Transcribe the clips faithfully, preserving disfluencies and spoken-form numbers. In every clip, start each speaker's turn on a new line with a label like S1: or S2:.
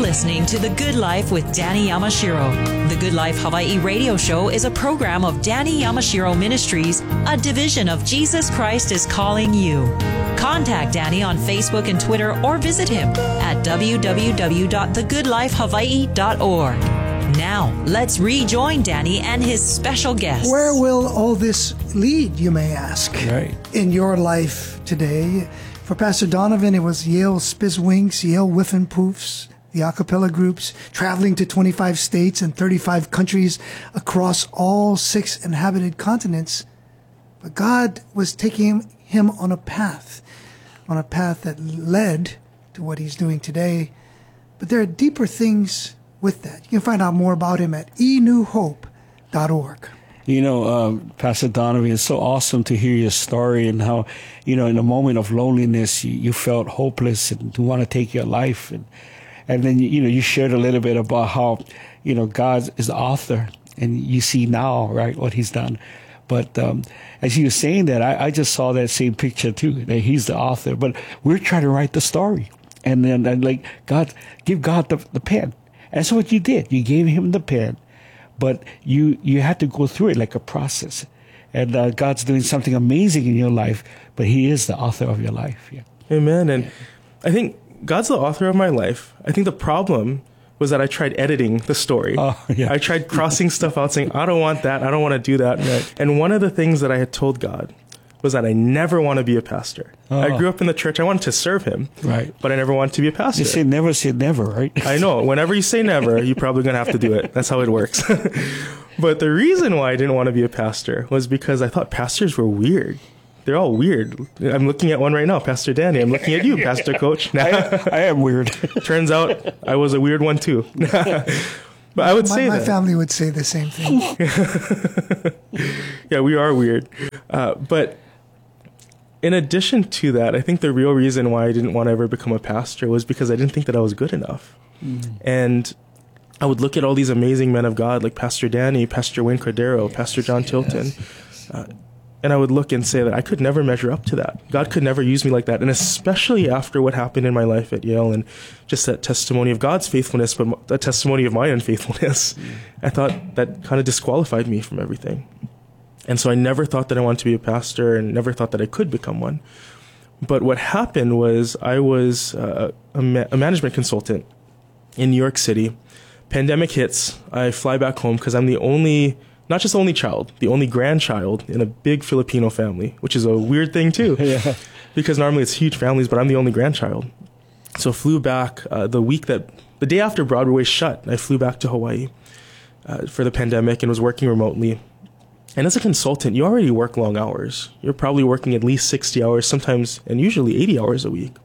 S1: listening to The Good Life with Danny Yamashiro. The Good Life Hawaii radio show is a program of Danny Yamashiro Ministries, a division of Jesus Christ is Calling You. Contact Danny on Facebook and Twitter or visit him at w w w dot the good life hawaii dot org. Now, let's rejoin Danny and his special guest.
S2: Where will all this lead, you may ask,
S3: right.
S2: in your life today? For Pastor Donovan, it was Yale Spizwinks, Yale Whiffin' Poofs, the a cappella groups, traveling to twenty-five states and thirty-five countries across all six inhabited continents. But God was taking him on a path, on a path that led to what he's doing today. But there are deeper things with that. You can find out more about him at e new hope dot org.
S3: You know, um, Pastor Donovan, it's so awesome to hear your story and how, you know, in a moment of loneliness, you, you felt hopeless and you want to take your life. And, and then, you know, you shared a little bit about how, you know, God is the author and you see now, right, what he's done. But um, as you were saying that, I, I just saw that same picture too, that he's the author. But we're trying to write the story. And then, and like, God, give God the, the pen. And that's what you did. You gave him the pen. But you, you had to go through it like a process. And uh, God's doing something amazing in your life, but he is the author of your life. Yeah.
S4: Amen. And I think God's the author of my life. I think the problem was that I tried editing the story.
S3: Oh, yeah.
S4: I tried crossing stuff out, saying, I don't want that. I don't want to do that.
S3: Right.
S4: And one of the things that I had told God was that I never want to be a pastor.
S3: Oh.
S4: I grew up in the church. I wanted to serve him,
S3: right?
S4: But I never wanted to be a pastor.
S3: You say never say never, right?
S4: I know. Whenever you say never, you're probably going to have to do it. That's how it works. But the reason why I didn't want to be a pastor was because I thought pastors were weird. They're all weird. I'm looking at one right now, Pastor Danny. I'm looking at you, Pastor Coach.
S3: I, I am weird.
S4: Turns out I was a weird one too. But I would
S2: my,
S4: say
S2: my
S4: that.
S2: family would say the same thing.
S4: Yeah, we are weird. Uh, but in addition to that, I think the real reason why I didn't want to ever become a pastor was because I didn't think that I was good enough. Mm. And I would look at all these amazing men of God like Pastor Danny, Pastor Wayne Cordero, Pastor John Tilton, uh, and I would look and say that I could never measure up to that. God could never use me like that. And especially after what happened in my life at Yale and just that testimony of God's faithfulness, but a testimony of my unfaithfulness, mm. I thought that kind of disqualified me from everything. And so I never thought that I wanted to be a pastor and never thought that I could become one. But what happened was I was uh, a, ma- a management consultant in New York City. Pandemic hits. I fly back home because I'm the only, not just the only child, the only grandchild in a big Filipino family, which is a weird thing too. Yeah. Because normally it's huge families, but I'm the only grandchild. So I flew back uh, the week that, the day after Broadway shut, I flew back to Hawaii uh, for the pandemic and was working remotely. And as a consultant, you already work long hours. You're probably working at least sixty hours, sometimes, and usually eighty hours a week.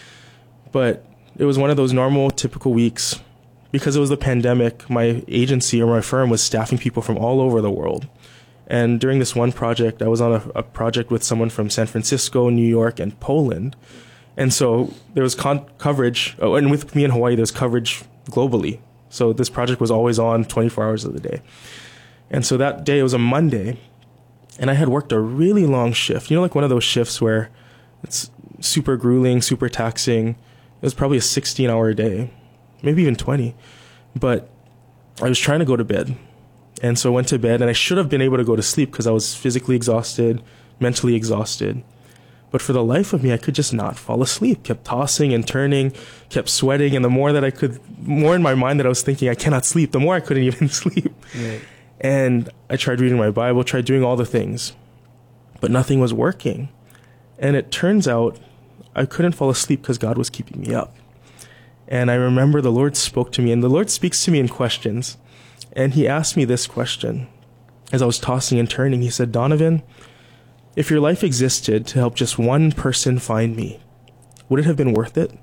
S4: But it was one of those normal, typical weeks. Because it was the pandemic, my agency or my firm was staffing people from all over the world. And during this one project, I was on a, a project with someone from San Francisco, New York, and Poland. And so there was con- coverage, oh, and with me in Hawaii, there was coverage globally. So this project was always on twenty-four hours of the day. And so that day, it was a Monday, and I had worked a really long shift. You know, like one of those shifts where it's super grueling, super taxing. It was probably a sixteen-hour day, maybe even twenty. But I was trying to go to bed. And so I went to bed, and I should have been able to go to sleep because I was physically exhausted, mentally exhausted. But for the life of me, I could just not fall asleep. Kept tossing and turning, kept sweating. And the more that I could, more in my mind that I was thinking, I cannot sleep, the more I couldn't even sleep. Right. And I tried reading my Bible, tried doing all the things, but nothing was working. And it turns out I couldn't fall asleep because God was keeping me up. And I remember the Lord spoke to me, and the Lord speaks to me in questions. And he asked me this question as I was tossing and turning. He said, Donovan, if your life existed to help just one person find me, would it have been worth it?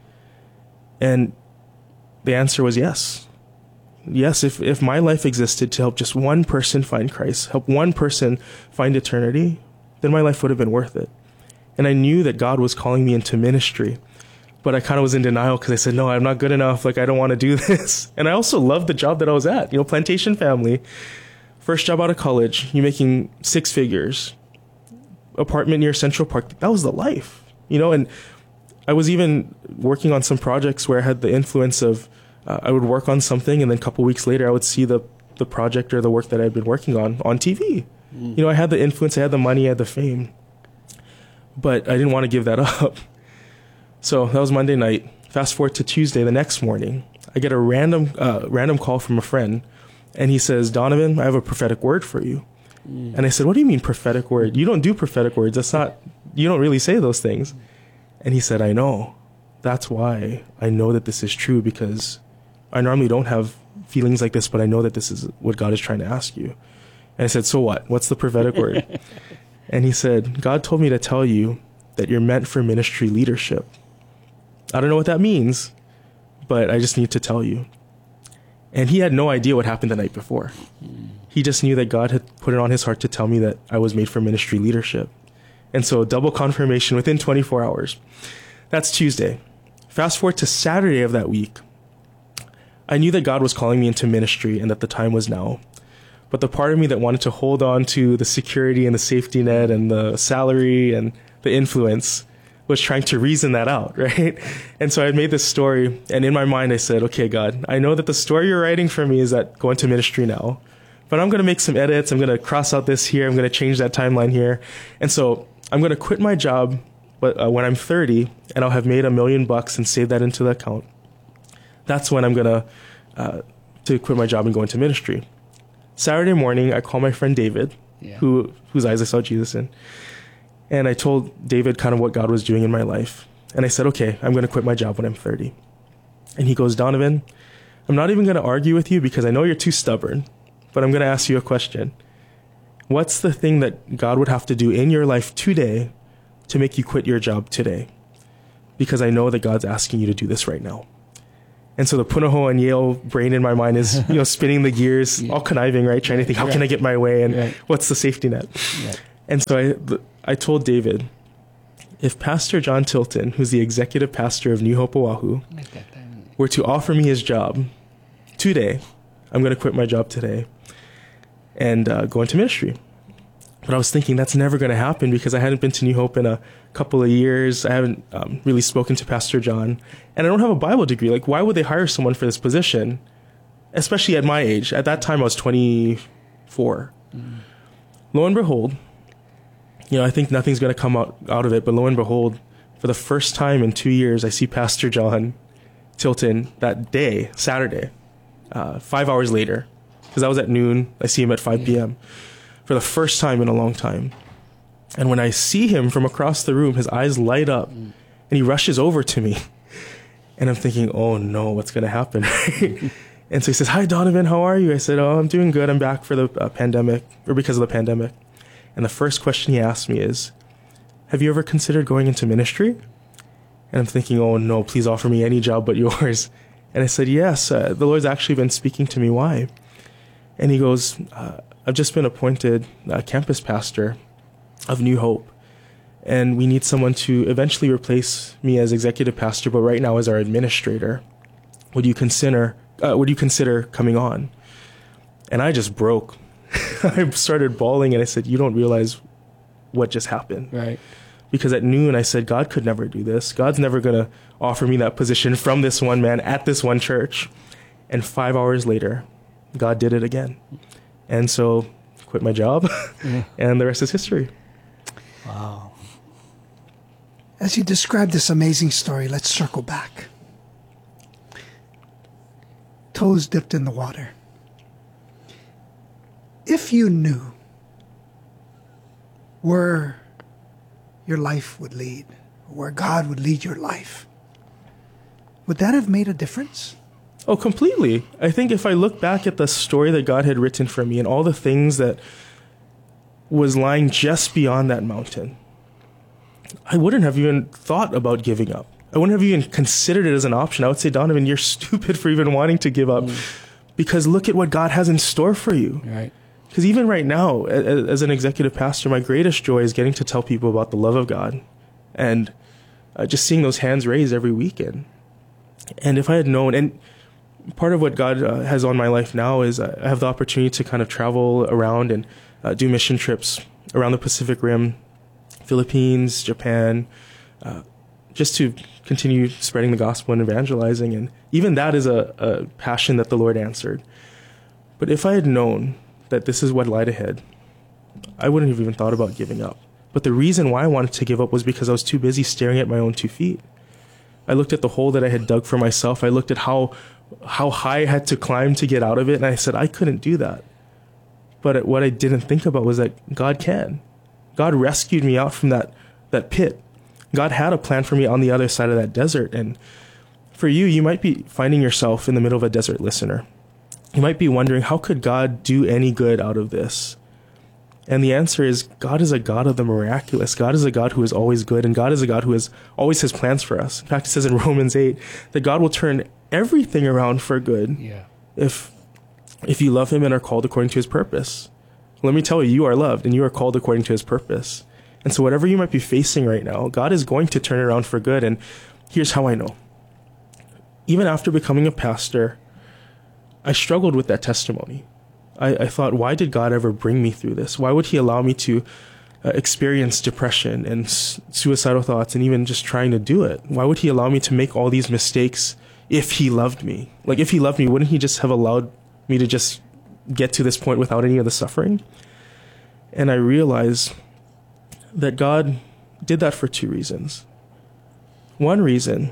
S4: And the answer was yes. Yes, if, if my life existed to help just one person find Christ, help one person find eternity, then my life would have been worth it. And I knew that God was calling me into ministry, but I kind of was in denial because I said, no, I'm not good enough. Like, I don't want to do this. And I also loved the job that I was at. You know, plantation family, first job out of college, you making six figures, apartment near Central Park. That was the life, you know, and I was even working on some projects where I had the influence of uh, I would work on something, and then a couple weeks later, I would see the, the project or the work that I'd been working on on T V. Mm. You know, I had the influence, I had the money, I had the fame, but I didn't want to give that up. So that was Monday night. Fast forward to Tuesday, the next morning, I get a random uh, random call from a friend, and he says, Donovan, I have a prophetic word for you. Mm. And I said, what do you mean prophetic word? You don't do prophetic words. That's not, you don't really say those things. And he said, I know. That's why I know that this is true, because I normally don't have feelings like this, but I know that this is what God is trying to ask you. And I said, so what? What's the prophetic word? And he said, God told me to tell you that you're meant for ministry leadership. I don't know what that means, but I just need to tell you. And he had no idea what happened the night before. He just knew that God had put it on his heart to tell me that I was made for ministry leadership. And so double confirmation within twenty-four hours. That's Tuesday. Fast forward to Saturday of that week. I knew that God was calling me into ministry and that the time was now. But the part of me that wanted to hold on to the security and the safety net and the salary and the influence was trying to reason that out, right? And so I made this story, and in my mind I said, okay, God, I know that the story you're writing for me is that go into ministry now, but I'm going to make some edits. I'm going to cross out this here. I'm going to change that timeline here. And so I'm going to quit my job but, uh, when I'm thirty, and I'll have made a million bucks and saved that into the account. That's when I'm going to uh, to quit my job and go into ministry. Saturday morning, I call my friend David, yeah. who whose eyes I saw Jesus in. And I told David kind of what God was doing in my life. And I said, okay, I'm going to quit my job when I'm thirty. And he goes, Donovan, I'm not even going to argue with you because I know you're too stubborn, but I'm going to ask you a question. What's the thing that God would have to do in your life today to make you quit your job today? Because I know that God's asking you to do this right now. And so the Punahou and Yale brain in my mind is, you know, spinning the gears, yeah. all conniving, right? Trying to think, how right. can I get my way? And right. what's the safety net? Right. And so I, I told David, if Pastor John Tilton, who's the executive pastor of New Hope Oahu, were to offer me his job today, I'm going to quit my job today and uh, go into ministry. But I was thinking that's never going to happen because I hadn't been to New Hope in a couple of years. I haven't um, really spoken to Pastor John. And I don't have a Bible degree. Like, why would they hire someone for this position? Especially at my age. At that time, I was twenty-four. Mm. Lo and behold, you know, I think nothing's going to come out, out of it. But lo and behold, for the first time in two years, I see Pastor John Tilton that day, Saturday, uh, five hours later. Because I was at noon. I see him at five p.m. for the first time in a long time. And when I see him from across the room, his eyes light up mm. and he rushes over to me. And I'm thinking, oh no, what's going to happen? And so he says, hi, Donovan, how are you? I said, oh, I'm doing good. I'm back for the uh, pandemic, or because of the pandemic. And the first question he asked me is, have you ever considered going into ministry? And I'm thinking, oh no, please offer me any job but yours. And I said, yes, uh, the Lord's actually been speaking to me. Why? And he goes, uh, I've just been appointed uh, campus pastor of New Hope, and we need someone to eventually replace me as executive pastor, but right now as our administrator. Would you consider uh, would you consider coming on? And I just broke. I started bawling, and I said, you don't realize what just happened.
S3: Right.
S4: Because at noon, I said, God could never do this. God's never going to offer me that position from this one man at this one church. And five hours later, God did it again. And so quit my job, yeah. and the rest is history.
S3: Wow.
S2: As you describe this amazing story, let's circle back. Toes dipped in the water. If you knew where your life would lead, where God would lead your life, would that have made a difference?
S4: Oh, completely. I think if I look back at the story that God had written for me and all the things that was lying just beyond that mountain, I wouldn't have even thought about giving up. I wouldn't have even considered it as an option. I would say, Donovan, you're stupid for even wanting to give up, mm. because look at what God has in store for you.
S3: Right.
S4: Because even right now, as an executive pastor, my greatest joy is getting to tell people about the love of God and uh, just seeing those hands raised every weekend. And if I had known, and part of what God uh, has on my life now is I have the opportunity to kind of travel around and uh, do mission trips around the Pacific Rim, Philippines, Japan, uh, just to continue spreading the gospel and evangelizing. And even that is a, a passion that the Lord answered. But if I had known that this is what lied ahead, I wouldn't have even thought about giving up. But the reason why I wanted to give up was because I was too busy staring at my own two feet. I looked at the hole that I had dug for myself. I looked at how how high I had to climb to get out of it. And I said, I couldn't do that. But what I didn't think about was that God can. God rescued me out from that, that pit. God had a plan for me on the other side of that desert. And for you, you might be finding yourself in the middle of a desert, listener. You might be wondering, how could God do any good out of this? And the answer is, God is a God of the miraculous. God is a God who is always good, and God is a God who is always has plans for us. In fact, it says in Romans eight that God will turn everything around for good
S3: Yeah.
S4: if if you love him and are called according to his purpose. Let me tell you, you are loved and you are called according to his purpose. And so whatever you might be facing right now, God is going to turn it around for good. And here's how I know. Even after becoming a pastor, I struggled with that testimony. I, I thought, why did God ever bring me through this? Why would he allow me to uh, experience depression and s- suicidal thoughts and even just trying to do it? Why would he allow me to make all these mistakes if he loved me? Like, if he loved me, wouldn't he just have allowed me to just get to this point without any of the suffering? And I realized that God did that for two reasons. One reason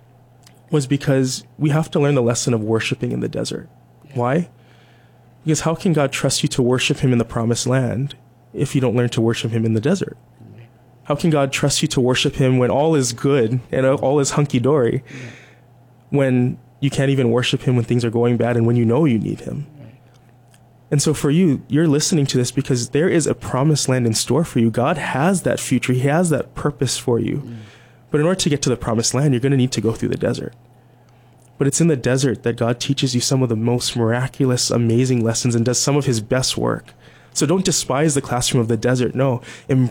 S4: was because we have to learn the lesson of worshiping in the desert. Yeah. Why? Because how can God trust you to worship him in the promised land if you don't learn to worship him in the desert? How can God trust you to worship him when all is good and all is hunky-dory, yeah. when you can't even worship him when things are going bad and when you know you need him? Right. And so for you, you're listening to this because there is a promised land in store for you. God has that future. He has that purpose for you. Mm. But in order to get to the promised land, you're going to need to go through the desert. But it's in the desert that God teaches you some of the most miraculous, amazing lessons and does some of his best work. So don't despise the classroom of the desert. No, em-